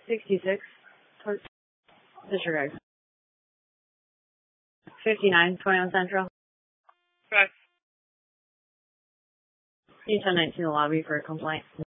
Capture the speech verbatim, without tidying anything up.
sixty-six. Disregard. fifty-nine, twenty-one Central. Correct. ten nineteen the lobby for a complaint.